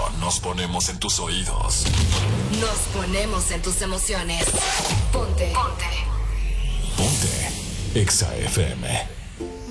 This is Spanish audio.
nos ponemos en tus oídos. Nos ponemos en tus emociones. Ponte. Ponte. Exa FM.